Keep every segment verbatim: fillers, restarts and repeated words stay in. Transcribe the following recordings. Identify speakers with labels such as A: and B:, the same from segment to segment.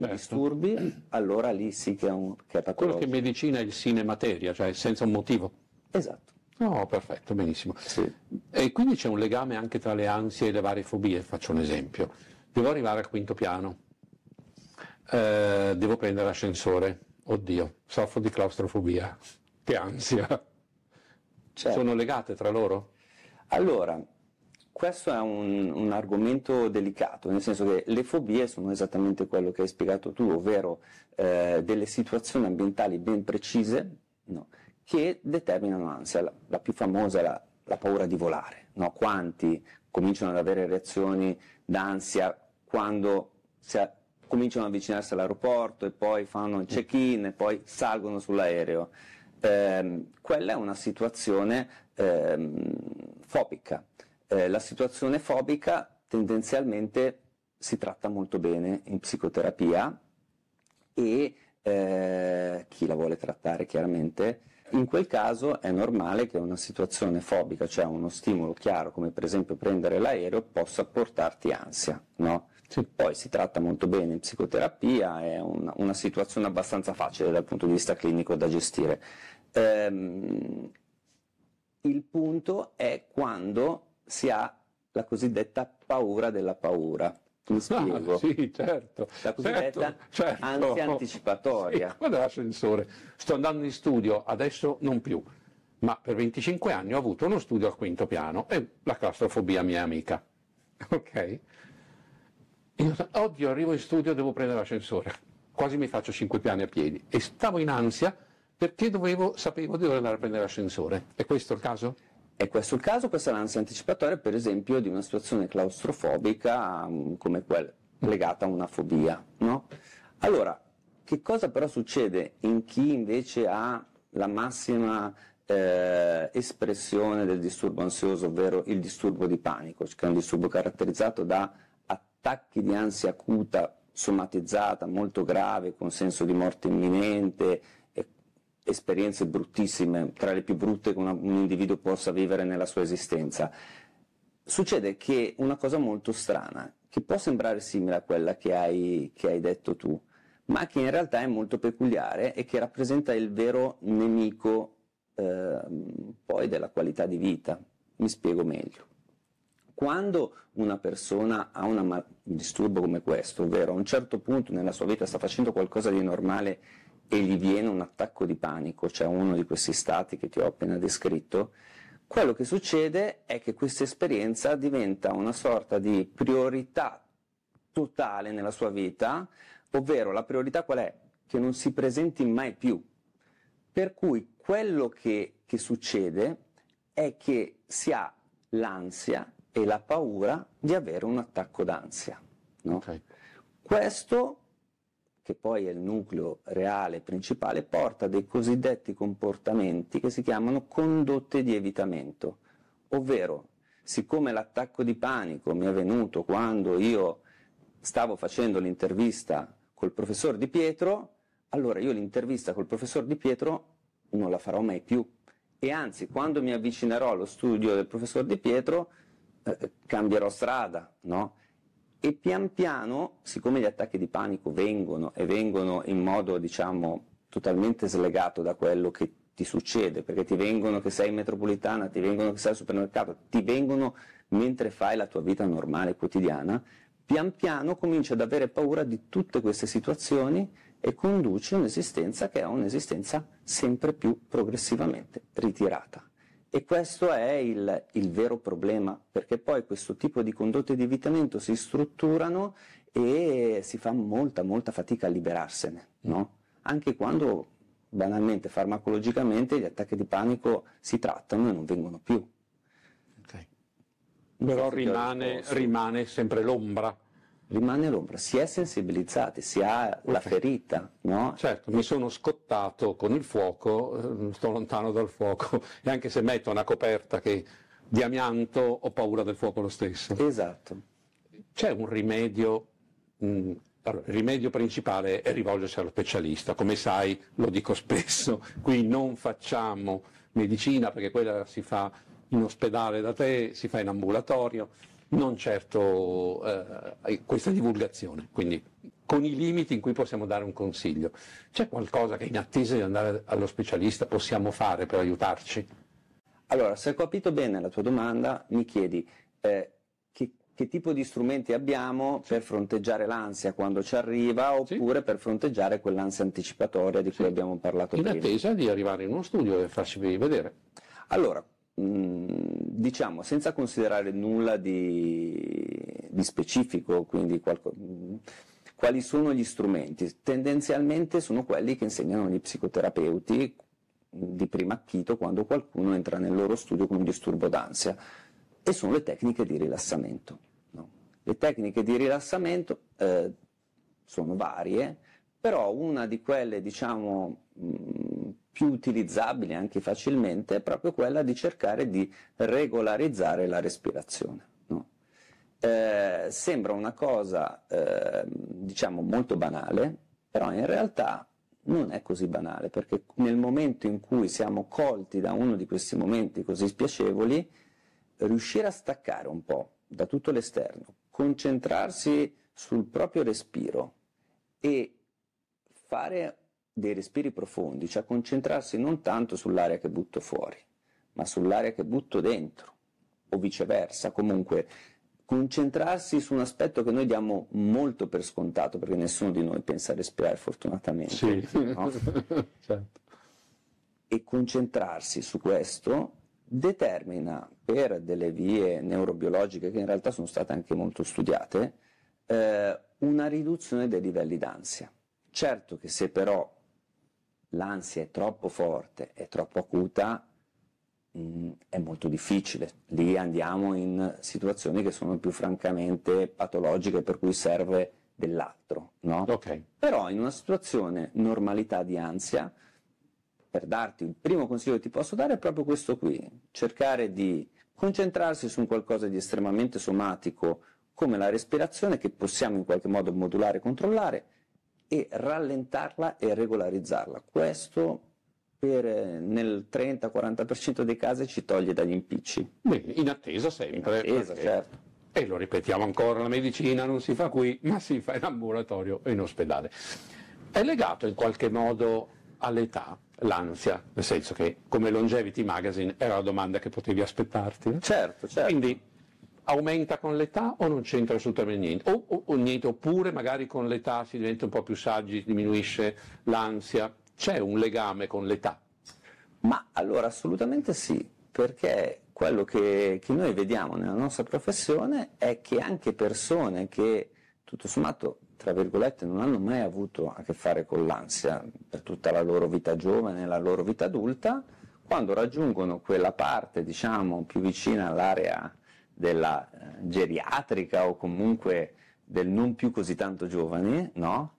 A: certo.
B: disturbi, allora lì sì che è, un, che è patologico.
A: Quello che in medicina è il sine materia, cioè senza un motivo.
B: Esatto.
A: No, perfetto, benissimo.
B: Sì.
A: E quindi c'è un legame anche tra le ansie e le varie fobie, faccio un esempio. Devo arrivare al quinto piano, eh, devo prendere l'ascensore, oddio, soffro di claustrofobia, che ansia.
B: Certo.
A: Sono legate tra loro?
B: Allora, questo è un, un argomento delicato, nel senso che le fobie sono esattamente quello che hai spiegato tu, ovvero eh, delle situazioni ambientali ben precise, no, che determinano ansia. La, la più famosa è la, la paura di volare, no? Quanti cominciano ad avere reazioni d'ansia quando si a, cominciano ad avvicinarsi all'aeroporto e poi fanno il check-in e poi salgono sull'aereo. Eh, quella è una situazione eh, fobica. Eh, la situazione fobica tendenzialmente si tratta molto bene in psicoterapia e eh, chi la vuole trattare chiaramente, in quel caso è normale che una situazione fobica, cioè uno stimolo chiaro come per esempio prendere l'aereo, possa portarti ansia, no?
A: Sì.
B: Poi si tratta molto bene in psicoterapia, è una, una situazione abbastanza facile dal punto di vista clinico da gestire. Ehm, il punto è quando si ha la cosiddetta paura della paura. Mi spiego.
A: Ah, sì, certo.
B: La cosiddetta
A: certo, certo.
B: ansia anticipatoria.
A: Sì, guarda l'ascensore. Sto andando in studio, adesso non più, ma per venticinque anni ho avuto uno studio al quinto piano e la claustrofobia mia amica. Ok? Io, oddio, arrivo in studio, devo prendere l'ascensore. Quasi mi faccio cinque piani a piedi. E stavo in ansia perché dovevo, sapevo di dover andare a prendere l'ascensore. È questo il caso?
B: È questo il caso, questa è l'ansia anticipatoria, per esempio, di una situazione claustrofobica um, come quella legata a una fobia, no? Allora, che cosa però succede in chi invece ha la massima eh, espressione del disturbo ansioso, ovvero il disturbo di panico, che è un disturbo caratterizzato da attacchi di ansia acuta somatizzata, molto grave, con senso di morte imminente, esperienze bruttissime, tra le più brutte che una, un individuo possa vivere nella sua esistenza. Succede che una cosa molto strana, che può sembrare simile a quella che hai, che hai detto tu, ma che in realtà è molto peculiare e che rappresenta il vero nemico eh, poi della qualità di vita. Mi spiego meglio. Quando una persona ha una, un disturbo come questo, ovvero a un certo punto nella sua vita sta facendo qualcosa di normale e gli viene un attacco di panico, cioè uno di questi stati che ti ho appena descritto, quello che succede è che questa esperienza diventa una sorta di priorità totale nella sua vita, ovvero la priorità qual è? Che non si presenti mai più. Per cui quello che, che succede è che si ha l'ansia e la paura di avere un attacco d'ansia, no?
A: Okay.
B: Questo, che poi è il nucleo reale principale, porta a dei cosiddetti comportamenti che si chiamano condotte di evitamento, ovvero, siccome l'attacco di panico mi è venuto quando io stavo facendo l'intervista col professor Di Pietro, allora io l'intervista col professor Di Pietro non la farò mai più, e anzi, quando mi avvicinerò allo studio del professor Di Pietro eh, cambierò strada, no? E pian piano, siccome gli attacchi di panico vengono e vengono in modo, diciamo, totalmente slegato da quello che ti succede, perché ti vengono che sei in metropolitana, ti vengono che sei al supermercato, ti vengono mentre fai la tua vita normale, quotidiana, pian piano cominci ad avere paura di tutte queste situazioni e conduci un'esistenza che è un'esistenza sempre più progressivamente ritirata. E questo è il, il vero problema, perché poi questo tipo di condotte di evitamento si strutturano e si fa molta, molta fatica a liberarsene, no? Anche quando, banalmente, farmacologicamente, gli attacchi di panico si trattano e non vengono più.
A: Okay.
B: Non
A: Però
B: so se ti ho
A: rimane,
B: risposto.
A: rimane sempre l'ombra.
B: Rimane l'ombra, si è sensibilizzati, si ha la
A: Ok.
B: ferita, no?
A: Certo, mi sono scottato con il fuoco, eh, sto lontano dal fuoco e anche se metto una coperta che di amianto ho paura del fuoco lo stesso.
B: Esatto.
A: C'è un rimedio, mh, allora, il rimedio principale è rivolgersi allo specialista, come sai lo dico spesso, qui non facciamo medicina perché quella si fa in ospedale da te, si fa in ambulatorio, non certo eh, questa divulgazione, quindi con i limiti in cui possiamo dare un consiglio. C'è qualcosa che in attesa di andare allo specialista possiamo fare per aiutarci?
B: Allora, se ho capito bene la tua domanda, mi chiedi eh, che, che tipo di strumenti abbiamo per fronteggiare l'ansia quando ci arriva, oppure sì, per fronteggiare quell'ansia anticipatoria di cui sì, abbiamo parlato
A: in
B: prima.
A: In attesa di arrivare in uno studio e farci vedere.
B: Allora, mh, diciamo, senza considerare nulla di, di specifico, quindi qualco, mh, quali sono gli strumenti? Tendenzialmente sono quelli che insegnano gli psicoterapeuti di primo acchito quando qualcuno entra nel loro studio con un disturbo d'ansia, e sono le tecniche di rilassamento. No? Le tecniche di rilassamento eh, sono varie, però una di quelle, diciamo, mh, più utilizzabili anche facilmente è proprio quella di cercare di regolarizzare la respirazione. No? Eh, sembra una cosa eh, diciamo molto banale, però in realtà non è così banale, perché nel momento in cui siamo colti da uno di questi momenti così spiacevoli, riuscire a staccare un po' da tutto l'esterno, concentrarsi sul proprio respiro e fare dei respiri profondi, cioè concentrarsi non tanto sull'aria che butto fuori, ma sull'aria che butto dentro, o viceversa, comunque concentrarsi su un aspetto che noi diamo molto per scontato, perché nessuno di noi pensa a respirare fortunatamente.
A: Sì.
B: No?
A: Certo.
B: E concentrarsi su questo determina, per delle vie neurobiologiche che in realtà sono state anche molto studiate, eh, una riduzione dei livelli d'ansia. Certo che se però l'ansia è troppo forte, è troppo acuta, è molto difficile, lì andiamo in situazioni che sono più francamente patologiche, per cui serve dell'altro, no?
A: Okay.
B: Però in una situazione normalità di ansia, per darti il primo consiglio che ti posso dare è proprio questo qui, cercare di concentrarsi su un qualcosa di estremamente somatico come la respirazione, che possiamo in qualche modo modulare e controllare, e rallentarla e regolarizzarla. Questo per, nel trenta quaranta per cento dei casi ci toglie dagli impicci.
A: Bene, in attesa sempre.
B: In attesa,
A: perché...
B: certo.
A: E lo ripetiamo ancora, la medicina non si fa qui, ma si fa in ambulatorio e in ospedale. È legato in qualche modo all'età, l'ansia, nel senso che come Longevity Magazine era la domanda che potevi aspettarti. Eh?
B: Certo, certo.
A: Quindi aumenta con l'età o non c'entra assolutamente niente? O, o, o niente, oppure magari con l'età si diventa un po' più saggi, diminuisce l'ansia? C'è un legame con l'età?
B: Ma allora assolutamente sì, perché quello che, che noi vediamo nella nostra professione è che anche persone che tutto sommato, tra virgolette, non hanno mai avuto a che fare con l'ansia per tutta la loro vita giovane e la loro vita adulta, quando raggiungono quella parte, diciamo, più vicina all'area della eh, geriatrica o comunque del non più così tanto giovani, no?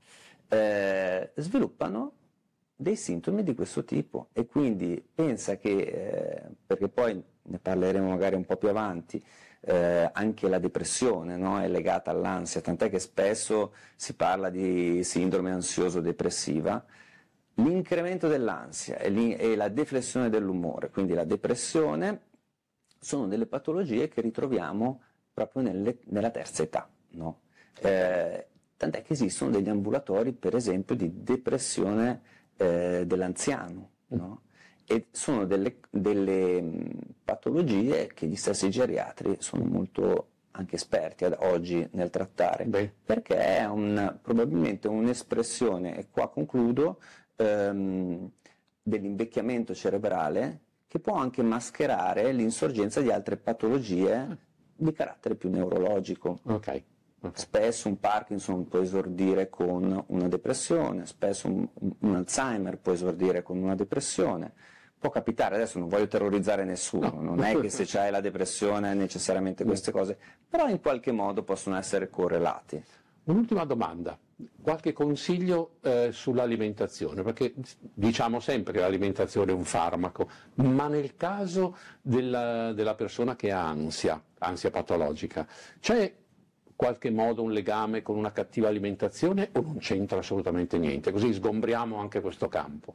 B: eh, sviluppano dei sintomi di questo tipo, e quindi pensa che, eh, perché poi ne parleremo magari un po' più avanti, eh, anche la depressione, no? È legata all'ansia, tant'è che spesso si parla di sindrome ansioso-depressiva. L'incremento dell'ansia e, e la deflessione dell'umore, quindi la depressione, sono delle patologie che ritroviamo proprio nelle, nella terza età, no? eh, tant'è che esistono degli ambulatori, per esempio, di depressione eh, dell'anziano, no? E sono delle, delle mh, patologie che gli stessi geriatri sono molto anche esperti ad oggi nel trattare. Beh. Perché è un, probabilmente un'espressione, e qua concludo, ehm, dell'invecchiamento cerebrale, che può anche mascherare l'insorgenza di altre patologie di carattere più neurologico.
A: Okay. Okay.
B: Spesso un Parkinson può esordire con una depressione, spesso un, un Alzheimer può esordire con una depressione. Può capitare, adesso non voglio terrorizzare nessuno, no. Non è che se c'hai la depressione necessariamente queste cose, però in qualche modo possono essere correlati.
A: Un'ultima domanda, qualche consiglio eh, sull'alimentazione, perché diciamo sempre che l'alimentazione è un farmaco, ma nel caso della, della persona che ha ansia, ansia patologica, c'è qualche modo un legame con una cattiva alimentazione o non c'entra assolutamente niente? Così sgombriamo anche questo campo.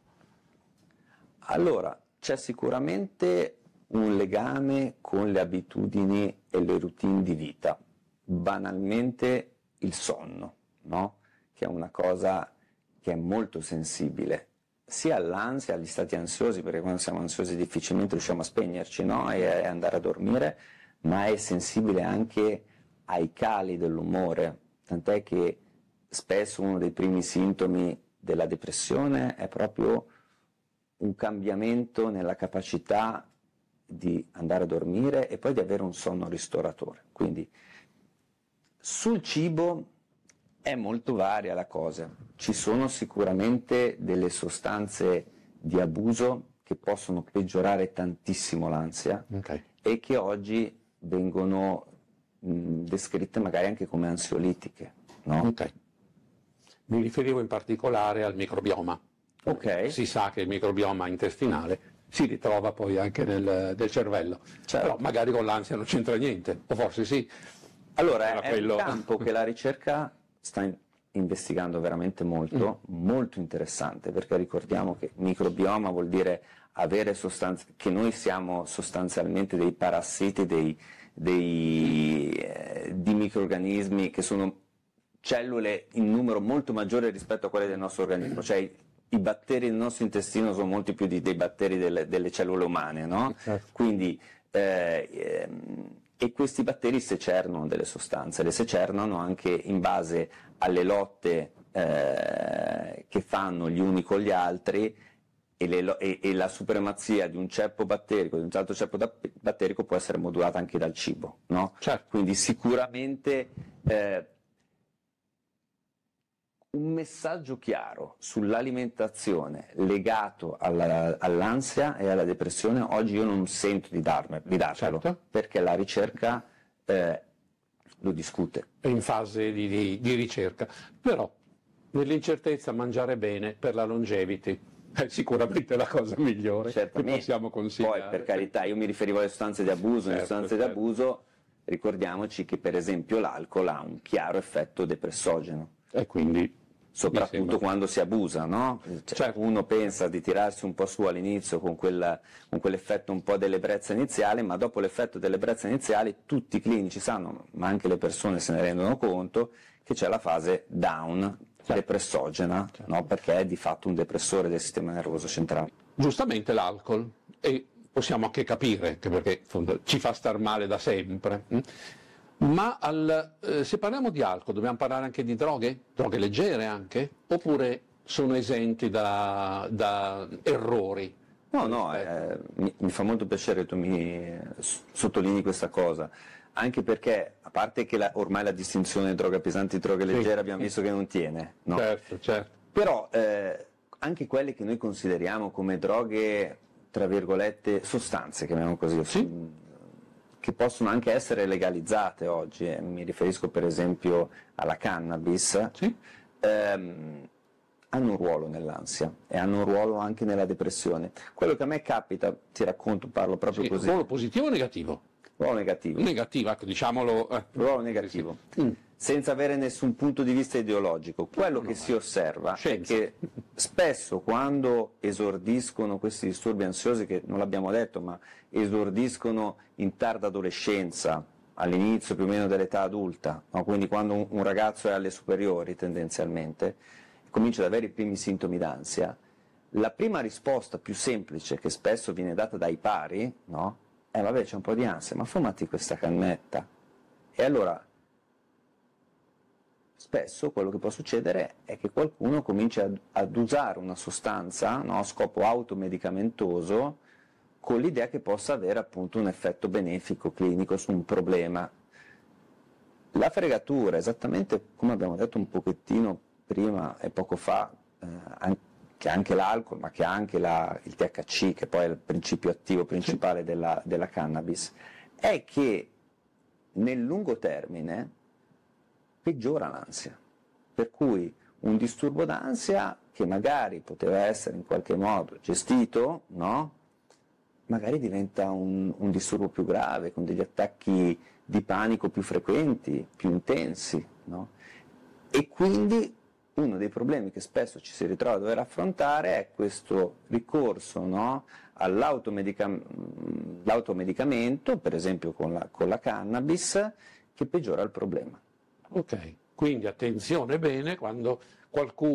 B: Allora, c'è sicuramente un legame con le abitudini e le routine di vita, banalmente il sonno, no? che è una cosa che è molto sensibile, sia all'ansia, agli stati ansiosi, perché quando siamo ansiosi difficilmente riusciamo a spegnerci, no? e, e andare a dormire, ma è sensibile anche ai cali dell'umore, tant'è che spesso uno dei primi sintomi della depressione è proprio un cambiamento nella capacità di andare a dormire e poi di avere un sonno ristoratore. Quindi sul cibo è molto varia la cosa, ci sono sicuramente delle sostanze di abuso che possono peggiorare tantissimo l'ansia,
A: Okay.
B: e che oggi vengono mh, descritte magari anche come ansiolitiche, no?
A: Ok. Mi riferivo in particolare al microbioma.
B: Ok.
A: Si sa che il microbioma intestinale si ritrova poi anche nel, nel cervello,
B: Certo.
A: però magari con l'ansia non c'entra niente, o forse sì.
B: Allora,
A: Era
B: è
A: quello.
B: un campo che la ricerca sta in- investigando veramente molto, mm. molto interessante, perché ricordiamo che microbioma vuol dire avere sostanze, che noi siamo sostanzialmente dei parassiti, dei, dei, eh, di microrganismi che sono cellule in numero molto maggiore rispetto a quelle del nostro organismo, cioè i batteri del nostro intestino sono molti più di, dei batteri delle, delle cellule umane, no?
A: Certo.
B: Quindi, eh, ehm, e questi batteri secernano delle sostanze, le secernano anche in base alle lotte eh, che fanno gli uni con gli altri, e, le, lo- e, e la supremazia di un ceppo batterico, di un altro ceppo da- batterico può essere modulata anche dal cibo, no?
A: Certo.
B: Quindi sicuramente eh, un messaggio chiaro sull'alimentazione legato alla- all'ansia e alla depressione oggi io non sento di, darme, di dartelo,
A: Certo.
B: perché la ricerca eh, lo discute.
A: È in fase di, di- di ricerca, però nell'incertezza mangiare bene per la longevity è sicuramente la cosa migliore che
B: Certamente.
A: possiamo consigliare.
B: Poi, per carità, io mi riferivo alle sostanze di abuso, nelle
A: Certo,
B: sostanze
A: certo.
B: di abuso ricordiamoci che per esempio l'alcol ha un chiaro effetto depressogeno,
A: E quindi mi
B: soprattutto
A: sembra-
B: quando si abusa, no? Cioè,
A: Certo.
B: uno pensa di tirarsi un po' su all'inizio con, quella- con quell'effetto un po' dell'ebbrezza iniziale, ma dopo l'effetto dell'ebbrezza iniziale tutti i clinici sanno, ma anche le persone se ne rendono conto, che c'è la fase down, depressogena, no? Perché è di fatto un depressore del sistema nervoso centrale.
A: Giustamente l'alcol, e possiamo anche capire, che perché appunto, ci fa star male da sempre. hm? Ma al, eh, se parliamo di alcol, dobbiamo parlare anche di droghe? Droghe leggere anche? Oppure sono esenti da, da errori?
B: No, no, eh, mi, mi fa molto piacere che tu mi eh, s- sottolinei questa cosa, anche perché, a parte che la- ormai la distinzione droga pesante e droga
A: Sì.
B: leggera abbiamo visto che non tiene, no?
A: Certo, certo.
B: Però eh, anche quelle che noi consideriamo come droghe, tra virgolette, sostanze, chiamiamo così,
A: Sì.
B: mh, che possono anche essere legalizzate oggi, eh, mi riferisco per esempio alla cannabis,
A: Sì.
B: ehm, hanno un ruolo nell'ansia e hanno un ruolo anche nella depressione. Quello che a me capita, ti racconto, parlo proprio
A: Sì,
B: così,
A: ruolo positivo o negativo?
B: ruolo negativo.
A: Negativo, ecco, diciamolo. eh.
B: Ruolo negativo,
A: Sì, sì. Mm.
B: senza avere nessun punto di vista ideologico. Quello che si osserva
A: Scienza.
B: è che spesso quando esordiscono questi disturbi ansiosi, che non l'abbiamo detto, ma esordiscono in tarda adolescenza, all'inizio più o meno dell'età adulta, no? Quindi quando un, un ragazzo è alle superiori tendenzialmente, comincia ad avere i primi sintomi d'ansia, la prima risposta più semplice che spesso viene data dai pari, no? Eh vabbè, c'è un po' di ansia, ma fumati questa cannetta. E allora, spesso quello che può succedere è che qualcuno comincia ad, ad usare una sostanza, no, a scopo automedicamentoso, con l'idea che possa avere appunto un effetto benefico clinico su un problema. La fregatura, esattamente come abbiamo detto un pochettino prima e poco fa, eh, an- che anche l'alcol, ma che anche la- il T H C, che poi è il principio attivo principale della, della cannabis, è che nel lungo termine peggiora l'ansia. Per cui un disturbo d'ansia che magari poteva essere in qualche modo gestito, no? Magari diventa un, un disturbo più grave, con degli attacchi di panico più frequenti, più intensi, no? E quindi uno dei problemi che spesso ci si ritrova a dover affrontare è questo ricorso, no, all'automedica- l'automedicamento, per esempio con la, con la cannabis, che peggiora il problema.
A: Ok, Quindi attenzione bene quando qualcuno